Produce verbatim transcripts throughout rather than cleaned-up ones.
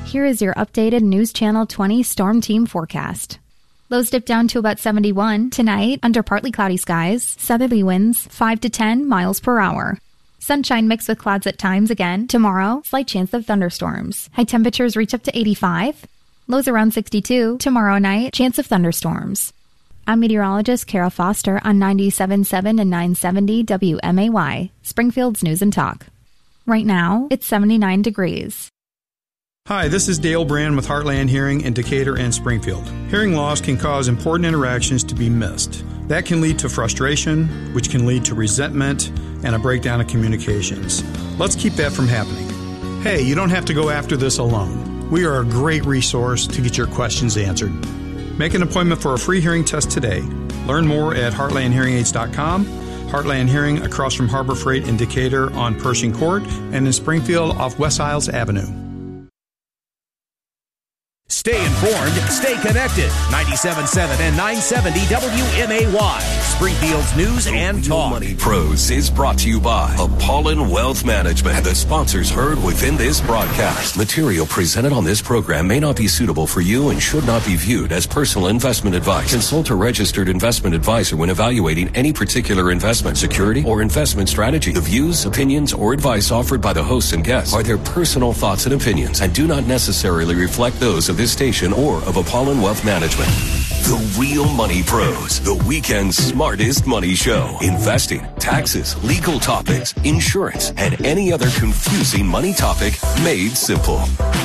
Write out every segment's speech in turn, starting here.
Here is your updated News Channel twenty Storm Team forecast. Lows dip down to about seventy-one. Tonight, under partly cloudy skies, southerly winds five to ten miles per hour. Sunshine mixed with clouds at times again. Tomorrow, slight chance of thunderstorms. High temperatures reach up to eighty-five. Lows around sixty-two. Tomorrow night, chance of thunderstorms. I'm meteorologist Kara Foster on ninety-seven point seven and nine seventy W M A Y, Springfield's News and Talk. Right now, it's seventy-nine degrees. Hi, this is Dale Brand with Heartland Hearing in Decatur and Springfield. Hearing loss can cause important interactions to be missed. That can lead to frustration, which can lead to resentment and a breakdown of communications. Let's keep that from happening. Hey, you don't have to go after this alone. We are a great resource to get your questions answered. Make an appointment for a free hearing test today. Learn more at heartland hearing aids dot com. Heartland Hearing across from Harbor Freight in Decatur on Pershing Court and in Springfield off West Isles Avenue. Stay informed, stay connected. ninety-seven point seven and nine seventy W M A Y, Springfield's News and Talk. Money Pros is brought to you by Apollon Wealth Management and the sponsors heard within this broadcast. Material presented on this program may not be suitable for you and should not be viewed as personal investment advice. Consult a registered investment advisor when evaluating any particular investment, security, or investment strategy. The views, opinions, or advice offered by the hosts and guests are their personal thoughts and opinions and do not necessarily reflect those of this station or of Apollon Wealth Management. The Real Money Pros, the weekend's smartest money show. Investing, taxes, legal topics, insurance, and any other confusing money topic made simple.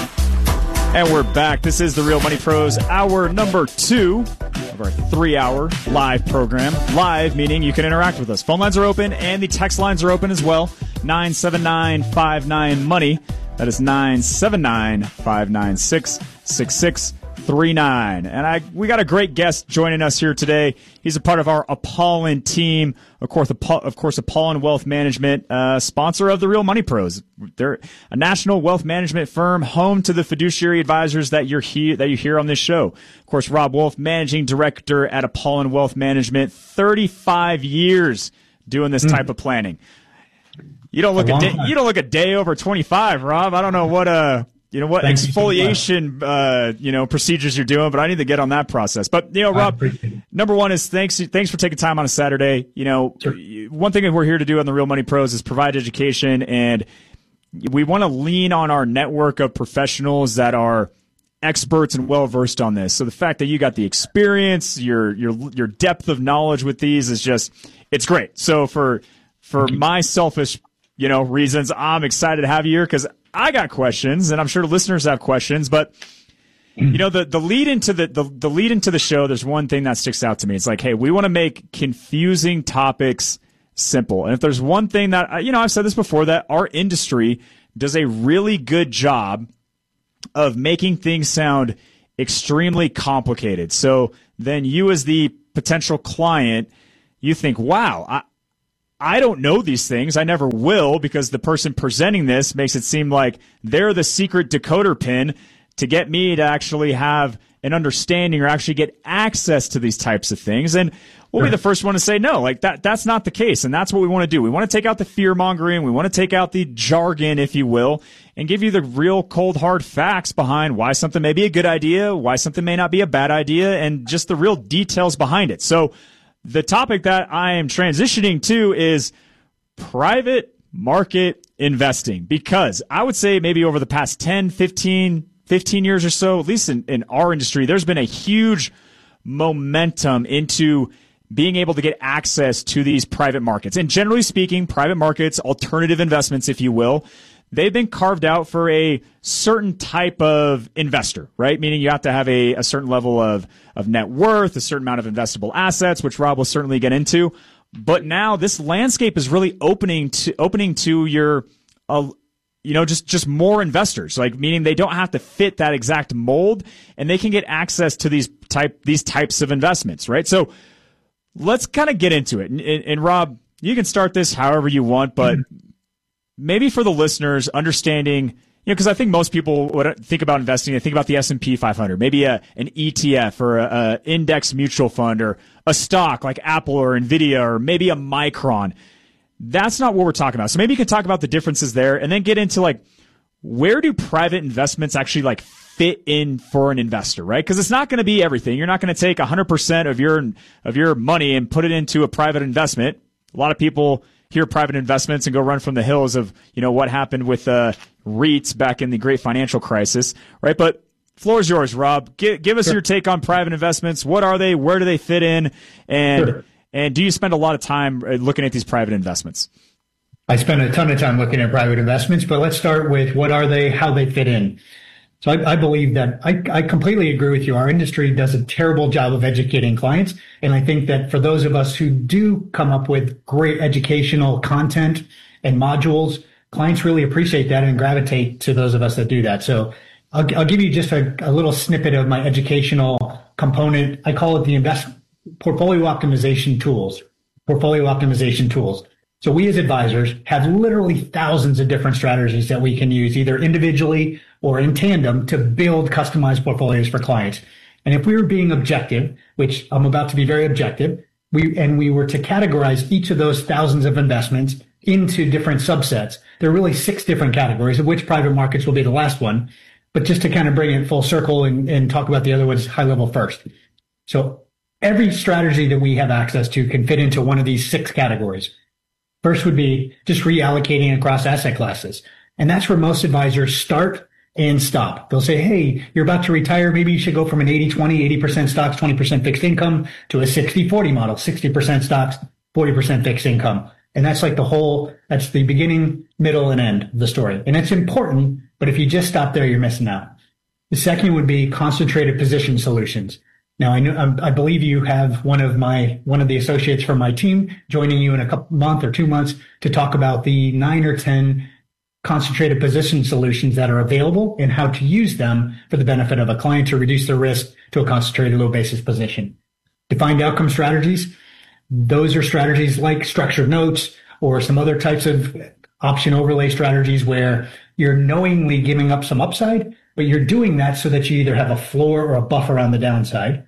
And we're back. This is the Real Money Pros, hour number two of our three-hour live program. Live, meaning you can interact with us. Phone lines are open, and the text lines are open as well. nine seven nine five nine money. That is nine seven nine five nine six six six three nine. And I we got a great guest joining us here today. He's a part of our Apollon team. Of course, of course, Apollon Wealth Management, uh, sponsor of the Real Money Pros. They're a national wealth management firm, home to the fiduciary advisors that you're he- that you hear on this show. Of course, Rob Wolf, managing director at Apollon Wealth Management, thirty-five years doing this type mm. of planning. You don't look a, a day, you don't look a day over twenty-five, Rob. I don't know what uh you know what Thank exfoliation you uh you know procedures you're doing, but I need to get on that process. But you know, Rob, number one is thanks thanks for taking time on a Saturday. You know, sure. One thing that we're here to do on the Real Money Pros is provide education, and we want to lean on our network of professionals that are experts and well versed on this. So the fact that you got the experience, your your your depth of knowledge with these is just it's great. So for for my selfish you know, reasons, I'm excited to have you here because I got questions, and I'm sure the listeners have questions. But you know, the the lead into the, the the lead into the show, there's one thing that sticks out to me. It's like, hey, we want to make confusing topics simple. And if there's one thing that you know, I've said this before, that our industry does a really good job of making things sound extremely complicated. So then you, as the potential client, you think, wow, I. I don't know these things. I never will, because the person presenting this makes it seem like they're the secret decoder pin to get me to actually have an understanding or actually get access to these types of things. And we'll sure. be the first one to say, no, like that, that's not the case. And that's what we want to do. We want to take out the fear mongering. We want to take out the jargon, if you will, and give you the real cold, hard facts behind why something may be a good idea, why something may not be a bad idea, and just the real details behind it. So the topic that I am transitioning to is private market investing, because I would say maybe over the past ten, fifteen, fifteen years or so, at least in, in our industry, there's been a huge momentum into being able to get access to these private markets. And generally speaking, private markets, alternative investments, if you will, they've been carved out for a certain type of investor, right? Meaning you have to have a, a certain level of, of net worth, a certain amount of investable assets, which Rob will certainly get into. But now this landscape is really opening to opening to your, uh, you know, just, just more investors, like meaning they don't have to fit that exact mold, and they can get access to these type these types of investments, right? So let's kind of get into it. And, and, and Rob, you can start this however you want, but mm-hmm. maybe for the listeners, understanding, you know, because I think most people would think about investing, they think about the S and P five hundred, maybe a, an E T F or a, a index mutual fund or a stock like Apple or Nvidia or maybe a Micron. That's not what we're talking about. So maybe you can talk about the differences there and then get into like, where do private investments actually like fit in for an investor, right? Because it's not going to be everything. You're not going to take one hundred percent of your of your money and put it into a private investment. A lot of people hear private investments and go run from the hills of, you know, what happened with uh, REITs back in the great financial crisis, right? But floor is yours, Rob. Give, give us sure. your take on private investments. What are they? Where do they fit in? And sure. and do you spend a lot of time looking at these private investments? I spend a ton of time looking at private investments, but let's start with what are they, how they fit in. So I, I believe that I, I completely agree with you. Our industry does a terrible job of educating clients. And I think that for those of us who do come up with great educational content and modules, clients really appreciate that and gravitate to those of us that do that. So I'll, I'll give you just a, a little snippet of my educational component. I call it the invest portfolio optimization tools, portfolio optimization tools. So we as advisors have literally thousands of different strategies that we can use either individually or in tandem to build customized portfolios for clients. And if we were being objective, which I'm about to be very objective, we and we were to categorize each of those thousands of investments into different subsets, there are really six different categories, of which private markets will be the last one. But just to kind of bring it full circle and, and talk about the other ones high level first. So every strategy that we have access to can fit into one of these six categories. First would be just reallocating across asset classes. And that's where most advisors start and stop. They'll say, hey, you're about to retire. Maybe you should go from an eighty twenty, eighty percent stocks, twenty percent fixed income to a sixty forty model, sixty percent stocks, forty percent fixed income. And that's like the whole, that's the beginning, middle, and end of the story. And it's important, but if you just stop there, you're missing out. The second would be concentrated position solutions. Now, I know, I believe you have one of my, one of the associates from my team joining you in a couple month or two months to talk about the nine or ten concentrated position solutions that are available and how to use them for the benefit of a client to reduce their risk to a concentrated low basis position. Defined outcome strategies. Those are strategies like structured notes or some other types of option overlay strategies where you're knowingly giving up some upside, but you're doing that so that you either have a floor or a buffer on the downside.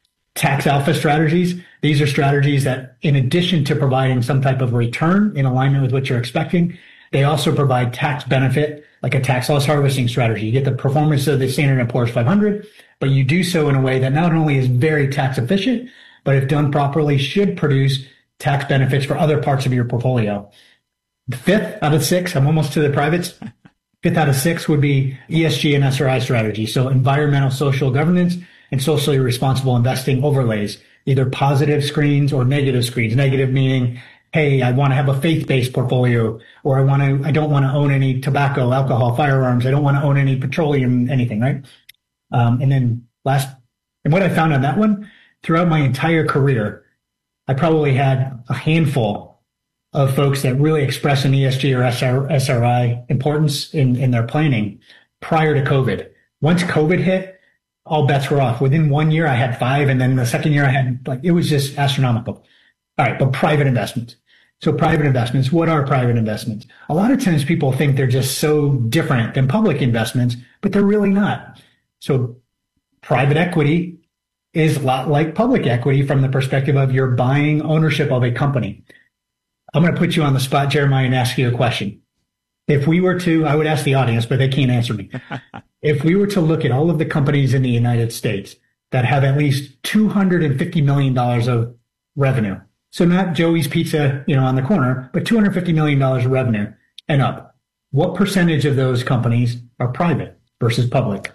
Tax alpha strategies. These are strategies that, in addition to providing some type of return in alignment with what you're expecting, they also provide tax benefit, like a tax loss harvesting strategy. You get the performance of the Standard and Poor's five hundred, but you do so in a way that not only is very tax efficient, but if done properly, should produce tax benefits for other parts of your portfolio. The fifth out of six, I'm almost to the privates. Fifth out of six would be E S G and S R I strategy. So environmental, social governance, and socially responsible investing overlays, either positive screens or negative screens. Negative meaning, hey, I want to have a faith-based portfolio, or I want to, I don't want to own any tobacco, alcohol, firearms. I don't want to own any petroleum, anything, right? Um, and then last, and what I found on that one, throughout my entire career, I probably had a handful of folks that really express an E S G or S R I importance in, in their planning prior to COVID. Once COVID hit, all bets were off. Within one year, I had five. And then the second year I had, like, it was just astronomical. All right. But private investments. So private investments, what are private investments? A lot of times people think they're just so different than public investments, but they're really not. So private equity is a lot like public equity from the perspective of you're buying ownership of a company. I'm going to put you on the spot, Jeremiah, and ask you a question. If we were to, I would ask the audience, but they can't answer me. If we were to look at all of the companies in the United States that have at least two hundred fifty million dollars of revenue, so not Joey's Pizza, you know, on the corner, but two hundred fifty million dollars of revenue and up, what percentage of those companies are private versus public?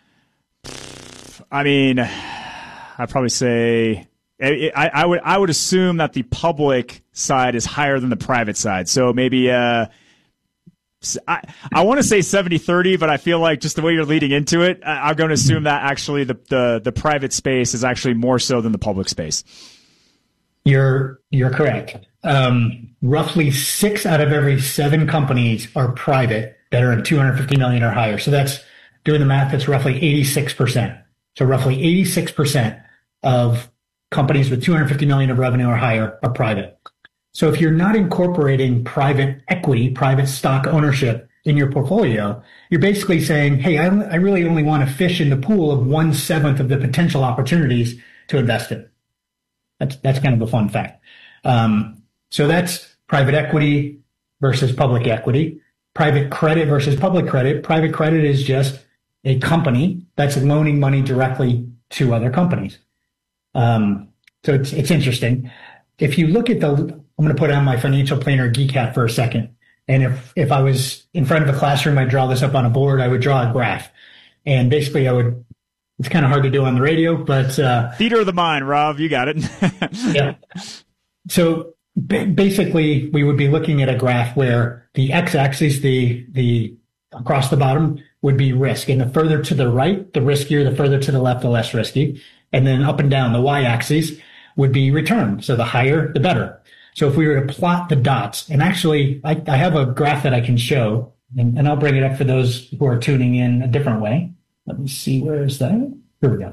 I mean, I'd probably say I, I would I would assume that the public side is higher than the private side. So maybe uh, I, I want to say seventy thirty, but I feel like just the way you're leading into it, I, I'm going to assume that actually the, the, the private space is actually more so than the public space. You're you're correct. Um, roughly six out of every seven companies are private that are in two hundred fifty million or higher. So that's, doing the math, that's roughly eighty-six percent. So roughly eighty-six percent of companies with two hundred fifty million of revenue or higher are private. So if you're not incorporating private equity, private stock ownership in your portfolio, you're basically saying, hey, I, I really only want to fish in the pool of one seventh of the potential opportunities to invest in. That's, that's kind of a fun fact. Um, so that's private equity versus public equity. private credit versus public credit. Private credit is just a company that's loaning money directly to other companies. Um, so it's it's interesting. If you look at the, I'm going to put on my financial planner geek hat for a second. And if, if I was in front of a classroom, I'd draw this up on a board, I would draw a graph. And basically I would, it's kind of hard to do on the radio, but, uh, theater of the mind, Rob, you got it. Yeah. So b- basically we would be looking at a graph where the x-axis, the, the across the bottom would be risk. And the further to the right, the riskier, the further to the left, the less risky. And then up and down the y-axis would be return. So the higher, the better. So if we were to plot the dots, and actually I, I have a graph that I can show, and, and I'll bring it up for those who are tuning in a different way. Let me see, where is that? Here we go.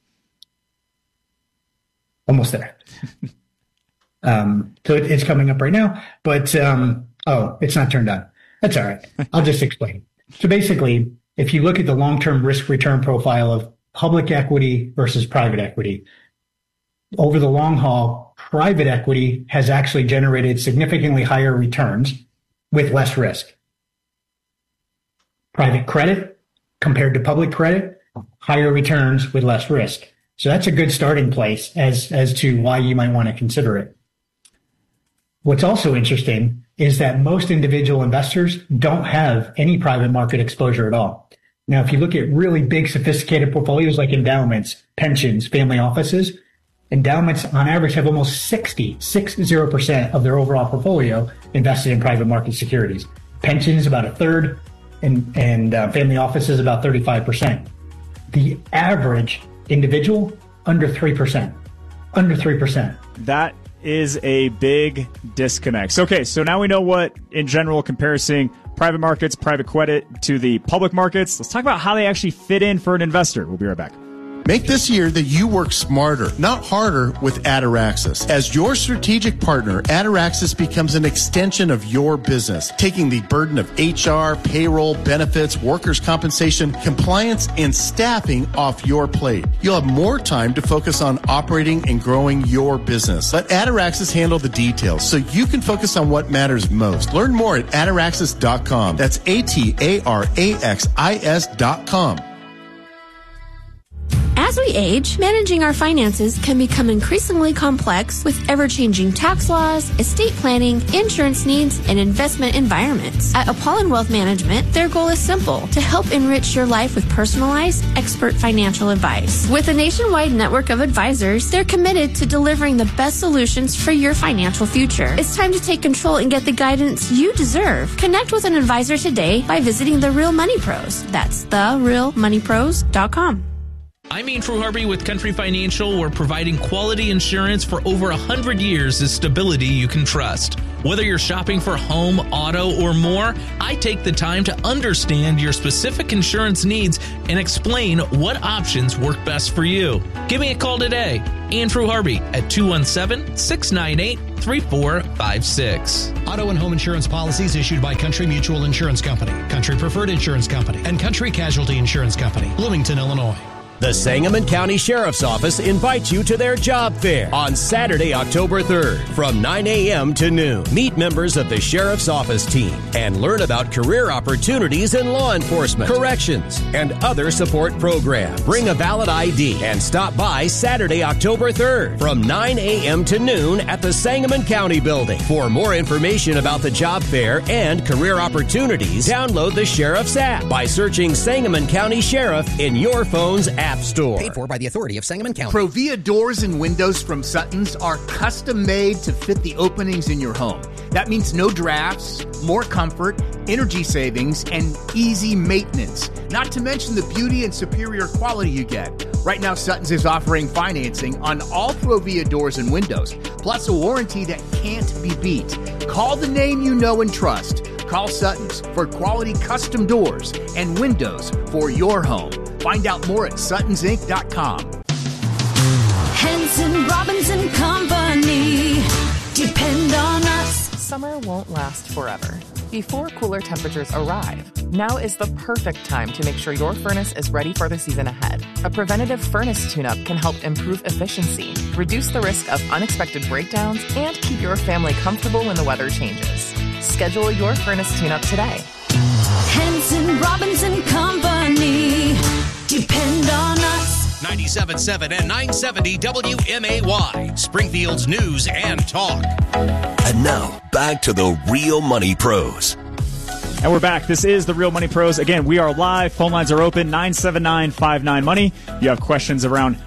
Almost there. um, so it, it's coming up right now, but, um, oh, it's not turned on. That's all right. I'll just explain. So basically, if you look at the long-term risk return profile of public equity versus private equity, over the long haul, private equity has actually generated significantly higher returns with less risk. Private credit compared to public credit, higher returns with less risk. So that's a good starting place as, as to why you might want to consider it. What's also interesting is that most individual investors don't have any private market exposure at all. Now, if you look at really big, sophisticated portfolios like endowments, pensions, family offices, endowments on average have almost sixty, sixty percent of their overall portfolio invested in private market securities. Pensions about a third, and, and uh, family offices about thirty-five percent. The average individual, under three percent. Under three percent. That is a big disconnect. So, okay, so now we know what, in general, comparing private markets, private credit to the public markets. Let's talk about how they actually fit in for an investor. We'll be right back. Make this year that you work smarter, not harder, with Ataraxis. As your strategic partner, Ataraxis becomes an extension of your business, taking the burden of H R, payroll, benefits, workers' compensation, compliance, and staffing off your plate. You'll have more time to focus on operating and growing your business. Let Ataraxis handle the details so you can focus on what matters most. Learn more at ataraxis dot com. That's A T A R A X I S dot com. As we age, managing our finances can become increasingly complex with ever-changing tax laws, estate planning, insurance needs, and investment environments. At Apollon Wealth Management, their goal is simple: to help enrich your life with personalized, expert financial advice. With a nationwide network of advisors, they're committed to delivering the best solutions for your financial future. It's time to take control and get the guidance you deserve. Connect with an advisor today by visiting The Real Money Pros. That's the real money pros dot com. I'm Andrew Harvey with Country Financial, where providing quality insurance for over one hundred years is stability you can trust. Whether you're shopping for home, auto, or more, I take the time to understand your specific insurance needs and explain what options work best for you. Give me a call today. Andrew Harvey at two one seven, six nine eight, three four five six. Auto and home insurance policies issued by Country Mutual Insurance Company, Country Preferred Insurance Company, and Country Casualty Insurance Company, Bloomington, Illinois. The Sangamon County Sheriff's Office invites you to their job fair on Saturday, October third from nine a.m. to noon. Meet members of the Sheriff's Office team and learn about career opportunities in law enforcement, corrections, and other support programs. Bring a valid I D and stop by Saturday, October third from nine a.m. to noon at the Sangamon County Building. For more information about the job fair and career opportunities, download the Sheriff's app by searching Sangamon County Sheriff in your phone's app store. Paid for by the authority of Sangamon County. Provia doors and windows from Sutton's are custom made to fit the openings in your home. That means no drafts, more comfort, energy savings, and easy maintenance. Not to mention the beauty and superior quality you get. Right now, Sutton's is offering financing on all Provia doors and windows, plus a warranty that can't be beat. Call the name you know and trust. Call Sutton's for quality custom doors and windows for your home. Find out more at suttons inc dot com. Henson Robinson Company. Depend on us. Summer won't last forever. Before cooler temperatures arrive, now is the perfect time to make sure your furnace is ready for the season ahead. A preventative furnace tune-up can help improve efficiency, reduce the risk of unexpected breakdowns, and keep your family comfortable when the weather changes. Schedule your furnace tune-up today. and Robbins and Company. Depend on us. ninety-seven point seven and nine seventy W M A Y, Springfield's news and talk. And now, back to the Real Money Pros. And we're back. This is the Real Money Pros. Again, we are live. Phone lines are open, nine seven nine, five nine money. You have questions around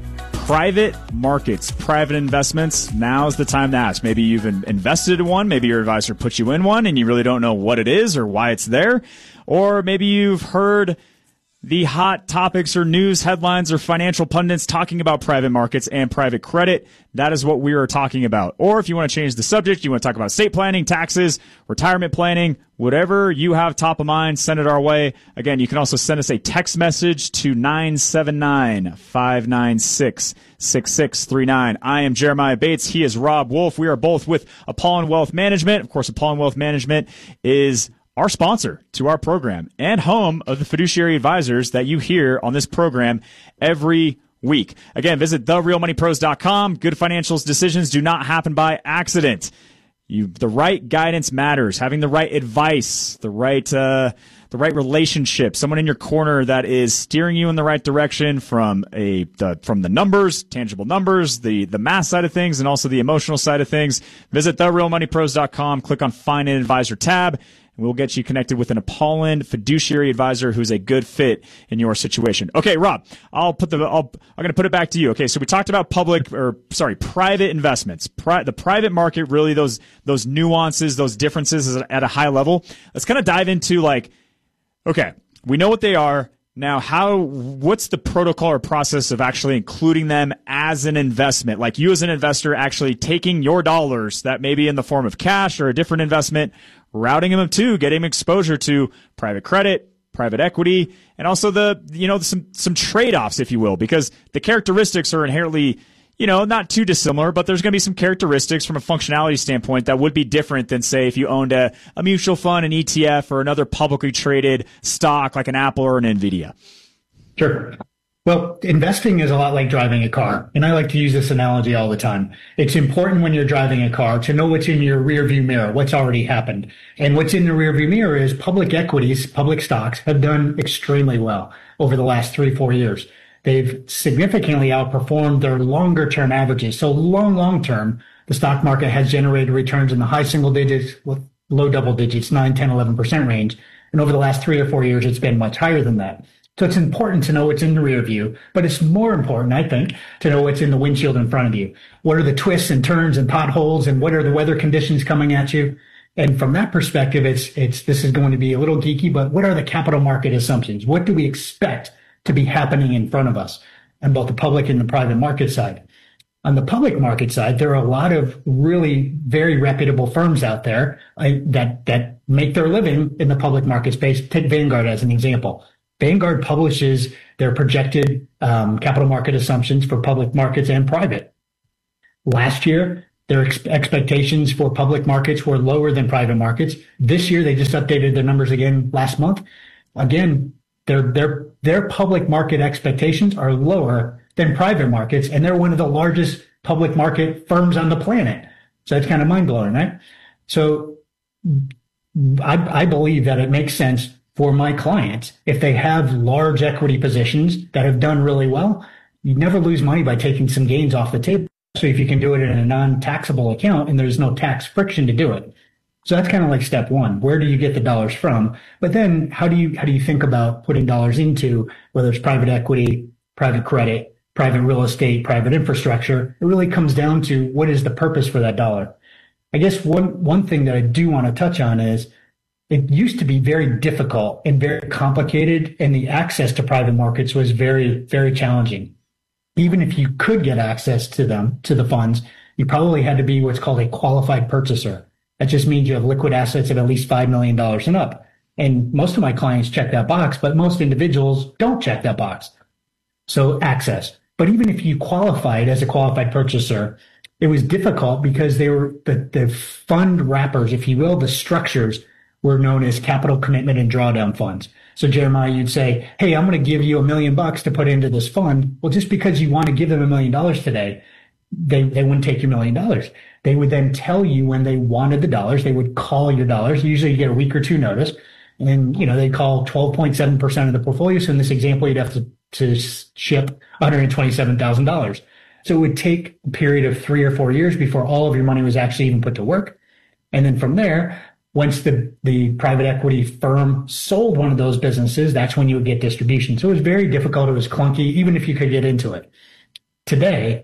private markets, private investments. Now's the time to ask. Maybe you've invested in one. Maybe your advisor put you in one and you really don't know what it is or why it's there. Or maybe you've heard the hot topics or news headlines or financial pundits talking about private markets and private credit. That is what we are talking about. Or if you want to change the subject, you want to talk about estate planning, taxes, retirement planning, whatever you have top of mind, send it our way. Again, you can also send us a text message to nine seven nine, five nine six, six six three nine. I am Jeremiah Bates. He is Rob Wolf. We are both with Apollon Wealth Management. Of course, Apollon Wealth Management is our sponsor to our program and home of the fiduciary advisors that you hear on this program every week. Again, visit the real money pros dot com. Good financial decisions do not happen by accident. You, the right guidance matters. Having the right advice, the right, uh, the right relationship, someone in your corner that is steering you in the right direction from a, the, from the numbers, tangible numbers, the, the math side of things, and also the emotional side of things. Visit the real money pros dot com. Click on Find an Advisor tab. We'll get you connected with an Apollon fiduciary advisor who's a good fit in your situation. Okay, Rob, I'll put the, I'll, I'm going to put it back to you. Okay, so we talked about public, or sorry, private investments. Pri- the private market, really those, those nuances, those differences at a high level. Let's kind of dive into like, okay, we know what they are. Now, how, what's the protocol or process of actually including them as an investment? Like you as an investor actually taking your dollars that may be in the form of cash or a different investment, routing them to, getting exposure to private credit, private equity, and also the, you know, some, some trade-offs, if you will, because the characteristics are inherently, you know, not too dissimilar, but there's going to be some characteristics from a functionality standpoint that would be different than, say, if you owned a, a mutual fund, an E T F, or another publicly traded stock like an Apple or an NVIDIA. Sure. Well, investing is a lot like driving a car. And I like to use this analogy all the time. It's important when you're driving a car to know what's in your rearview mirror, what's already happened. And what's in the rearview mirror is public equities, public stocks have done extremely well over the last three, four years. They've significantly outperformed their longer term averages. So long, long term, the stock market has generated returns in the high single digits, low double digits, nine, ten, eleven percent range. And over the last three or four years, it's been much higher than that. So it's important to know what's in the rear view, but it's more important, I think, to know what's in the windshield in front of you. What are the twists and turns and potholes, and what are the weather conditions coming at you? And from that perspective, it's, it's, this is going to be a little geeky, but what are the capital market assumptions? What do we expect to be happening in front of us on both the public and the private market side? On the public market side, there are a lot of really very reputable firms out there uh, that, that make their living in the public market space. Take Vanguard as an example. Vanguard publishes their projected um, capital market assumptions for public markets and private. Last year, their ex- expectations for public markets were lower than private markets. This year, they just updated their numbers again last month. Again, their their their public market expectations are lower than private markets, and they're one of the largest public market firms on the planet. So that's kind of mind-blowing, right? So I, I believe that it makes sense for my clients, if they have large equity positions that have done really well, you never lose money by taking some gains off the table. So if you can do it in a non-taxable account and there's no tax friction to do it. So that's kind of like step one. Where do you get the dollars from? But then how do you, how do you think about putting dollars into, whether it's private equity, private credit, private real estate, private infrastructure? It really comes down to what is the purpose for that dollar. I guess one, one thing that I do want to touch on is it used to be very difficult and very complicated, and the access to private markets was very, very challenging. Even if you could get access to them, to the funds, you probably had to be what's called a qualified purchaser. That just means you have liquid assets of at least five million dollars and up. And most of my clients check that box, but most individuals don't check that box. So access. But even if you qualified as a qualified purchaser, it was difficult because they were the, the fund wrappers, if you will, the structures were known as capital commitment and drawdown funds. So Jeremiah, you'd say, hey, I'm going to give you a million bucks to put into this fund. Well, just because you want to give them a million dollars today, they, they wouldn't take your million dollars. They would then tell you when they wanted the dollars. They would call your dollars. Usually you get a week or two notice. And, you know, they call twelve point seven percent of the portfolio. So in this example, you'd have to, to ship one hundred twenty-seven thousand dollars. So it would take a period of three or four years before all of your money was actually even put to work. And then from there, once the, the private equity firm sold one of those businesses, that's when you would get distribution. So it was very difficult. It was clunky, even if you could get into it. Today,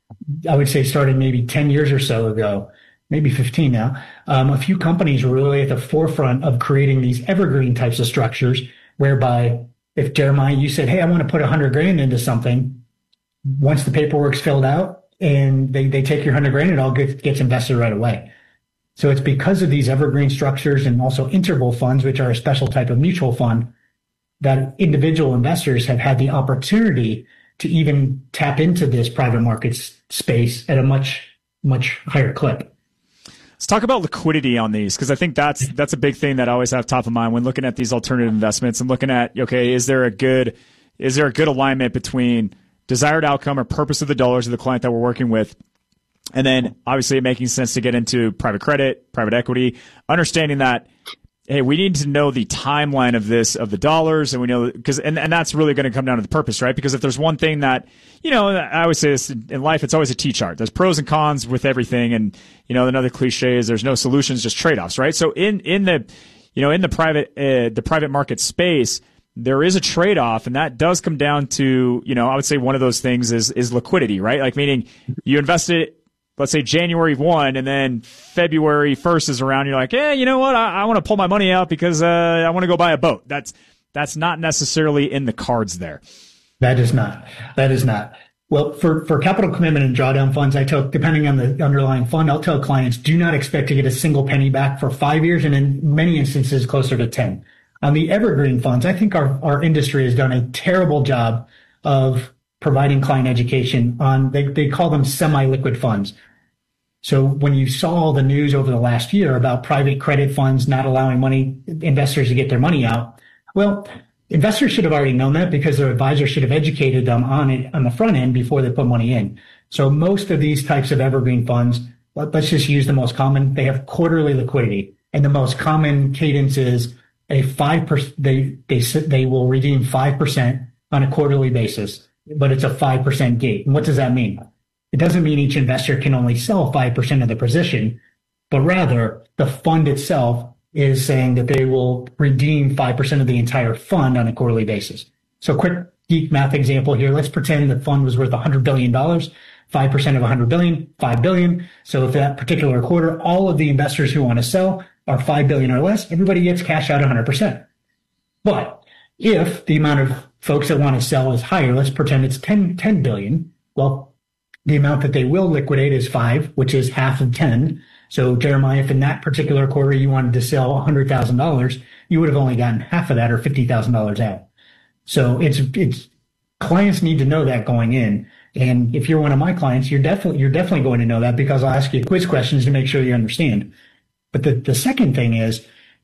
I would say starting maybe ten years or so ago, maybe fifteen now, um, a few companies were really at the forefront of creating these evergreen types of structures, whereby if Jeremiah, you said, hey, I want to put a hundred grand into something, once the paperwork's filled out and they, they take your hundred grand, it all gets, gets invested right away. So it's because of these evergreen structures and also interval funds, which are a special type of mutual fund, that individual investors have had the opportunity to even tap into this private markets space at a much, much higher clip. Let's talk about liquidity on these, because I think that's that's a big thing that I always have top of mind when looking at these alternative investments and looking at, okay, is there a good is there a good alignment between desired outcome or purpose of the dollars of the client that we're working with, and then obviously it making sense to get into private credit, private equity, understanding that, hey, we need to know the timeline of this, of the dollars, and we know, because, and, and that's really going to come down to the purpose, right? Because if there's one thing that, you know, I always say this in life, it's always a T-chart. There's pros and cons with everything, and, you know, another cliche is there's no solutions, just trade-offs, right? So in, in the, you know, in the private, uh, the private market space, there is a trade-off, and that does come down to, you know, I would say one of those things is, is liquidity, right? Like, meaning you invested, let's say January first, and then February first is around. You're like, yeah, you know what? I, I want to pull my money out because uh, I want to go buy a boat. That's that's not necessarily in the cards there. That is not. That is not. Well, for, for capital commitment and drawdown funds, I tell, depending on the underlying fund, I'll tell clients, do not expect to get a single penny back for five years, and in many instances, closer to ten. On the evergreen funds, I think our, our industry has done a terrible job of providing client education on, they, they call them semi-liquid funds. So when you saw the news over the last year about private credit funds not allowing money, investors to get their money out, well, investors should have already known that because their advisor should have educated them on it on the front end before they put money in. So most of these types of evergreen funds, let's just use the most common, they have quarterly liquidity. And the most common cadence is a five percent, they, they, they will redeem five percent on a quarterly basis, but it's a five percent gate. And what does that mean? It doesn't mean each investor can only sell five percent of the position, but rather the fund itself is saying that they will redeem five percent of the entire fund on a quarterly basis. So quick geek math example here. Let's pretend the fund was worth one hundred billion dollars, five percent of one hundred billion dollars, five billion dollars. So if that particular quarter, all of the investors who want to sell are five billion dollars or less, everybody gets cash out one hundred percent. But if the amount of folks that want to sell is higher, let's pretend it's ten, ten billion. Well, the amount that they will liquidate is five, which is half of ten. So Jeremiah, if in that particular quarter you wanted to sell one hundred thousand dollars, you would have only gotten half of that or fifty thousand dollars out. So it's, it's, clients need to know that going in. And if you're one of my clients, you're definitely, you're definitely going to know that because I'll ask you quiz questions to make sure you understand. But the, the second thing is,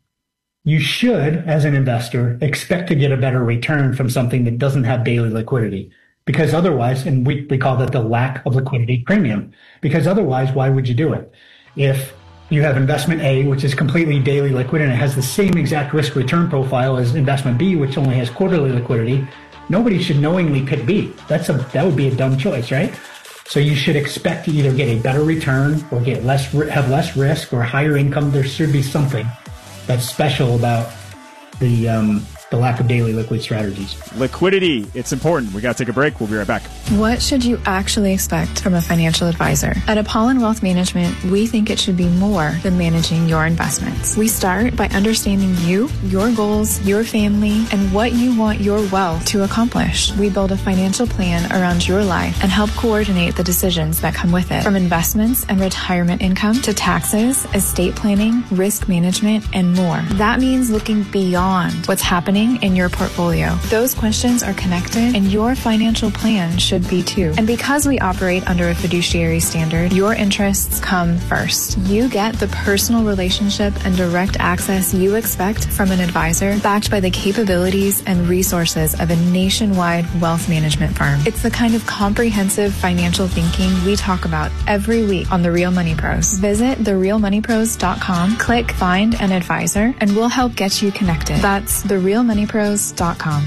you should, as an investor, expect to get a better return from something that doesn't have daily liquidity. Because otherwise, and we, we call that the lack of liquidity premium, because otherwise, why would you do it? If you have investment A, which is completely daily liquid, and it has the same exact risk return profile as investment B, which only has quarterly liquidity, nobody should knowingly pick B. That's a, that would be a dumb choice, right? So you should expect to either get a better return or get less, have less risk or higher income. There should be something that's special about the um, the lack of daily liquid strategies. Liquidity, it's important. We got to take a break. We'll be right back. What should you actually expect from a financial advisor? At Apollon Wealth Management, we think it should be more than managing your investments. We start by understanding you, your goals, your family, and what you want your wealth to accomplish. We build a financial plan around your life and help coordinate the decisions that come with it, from investments and retirement income to taxes, estate planning, risk management, and more. That means looking beyond what's happening happening in your portfolio? Those questions are connected, and your financial plan should be too. And because we operate under a fiduciary standard, your interests come first. You get the personal relationship and direct access you expect from an advisor, backed by the capabilities and resources of a nationwide wealth management firm. It's the kind of comprehensive financial thinking we talk about every week on The Real Money Pros. Visit the real money pros dot com, click Find an Advisor, and we'll help get you connected. That's the real money pros dot com.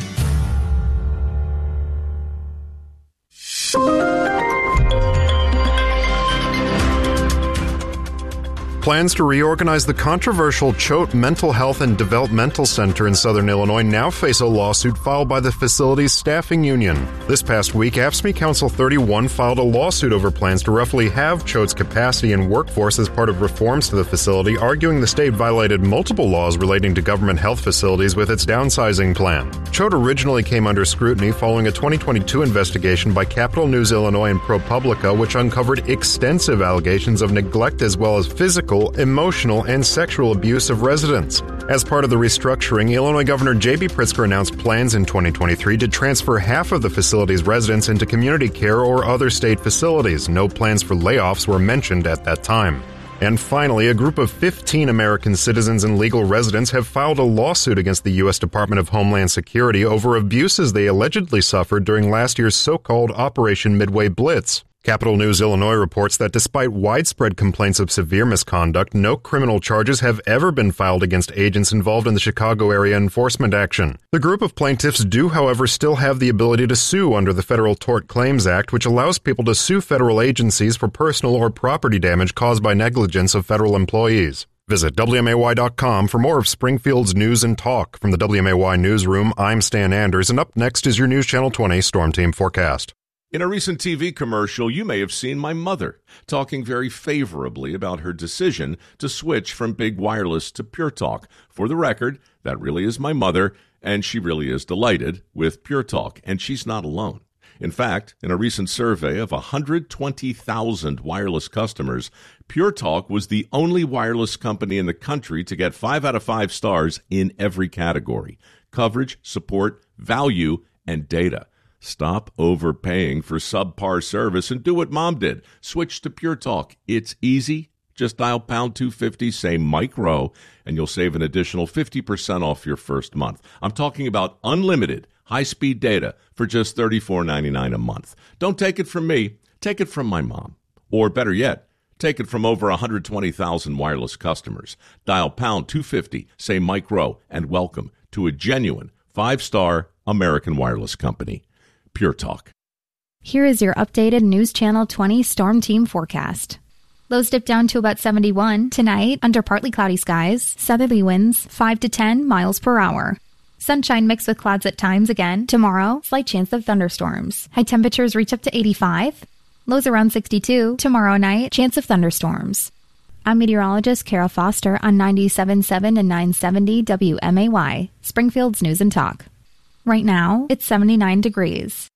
Plans to reorganize the controversial Choate Mental Health and Developmental Center in Southern Illinois now face a lawsuit filed by the facility's staffing union. This past week, A F S C M E Council thirty-one filed a lawsuit over plans to roughly halve Choate's capacity and workforce as part of reforms to the facility, arguing the state violated multiple laws relating to government health facilities with its downsizing plan. Choate originally came under scrutiny following a twenty twenty-two investigation by Capital News Illinois and ProPublica, which uncovered extensive allegations of neglect as well as physical, emotional, and sexual abuse of residents. As part of the restructuring, Illinois Governor J B Pritzker announced plans in twenty twenty-three to transfer half of the facility's residents into community care or other state facilities. No plans for layoffs were mentioned at that time. And finally, a group of fifteen American citizens and legal residents have filed a lawsuit against the U S Department of Homeland Security over abuses they allegedly suffered during last year's so-called Operation Midway Blitz. Capital News Illinois reports that despite widespread complaints of severe misconduct, no criminal charges have ever been filed against agents involved in the Chicago area enforcement action. The group of plaintiffs do, however, still have the ability to sue under the Federal Tort Claims Act, which allows people to sue federal agencies for personal or property damage caused by negligence of federal employees. Visit W M A Y dot com for more of Springfield's news and talk. From the W M A Y newsroom, I'm Stan Anders, and up next is your News Channel twenty Storm Team forecast. In a recent T V commercial, you may have seen my mother talking very favorably about her decision to switch from Big Wireless to Pure Talk. For the record, that really is my mother, and she really is delighted with Pure Talk, and she's not alone. In fact, in a recent survey of one hundred twenty thousand wireless customers, Pure Talk was the only wireless company in the country to get five out of five stars in every category: coverage, support, value, and data. Stop overpaying for subpar service and do what Mom did. Switch to Pure Talk. It's easy. Just dial pound two fifty, say Mike Rowe, and you'll save an additional fifty percent off your first month. I'm talking about unlimited high-speed data for just thirty-four ninety-nine a month. Don't take it from me. Take it from my mom. Or better yet, take it from over one hundred twenty thousand wireless customers. Dial pound two fifty, say Mike Rowe, and welcome to a genuine five-star American wireless company. Pure Talk. Here is your updated News Channel twenty Storm Team forecast. Lows dip down to about seventy-one tonight under partly cloudy skies, southerly winds five to ten miles per hour. Sunshine mixed with clouds at times again. Tomorrow, slight chance of thunderstorms. High temperatures reach up to eighty-five. Lows around sixty-two. Tomorrow night, chance of thunderstorms. I'm meteorologist Kara Foster on ninety-seven point seven and nine seventy W M A Y, Springfield's News and Talk. Right now, it's seventy-nine degrees.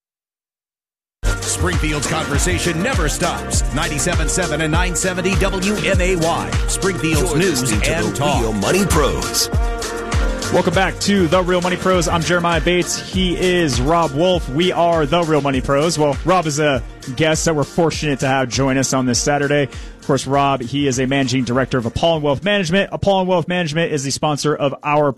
Springfield's conversation never stops. ninety-seven point seven and nine seventy W M A Y, Springfield's You're News and Talk. Real Money Pros. Welcome back to The Real Money Pros. I'm Jeremiah Bates. He is Rob Wolf. We are The Real Money Pros. Well, Rob is a guest that we're fortunate to have join us on this Saturday. Of course, Rob, he is a managing director of Apollon Wealth Management. Apollon Wealth Management is the sponsor of our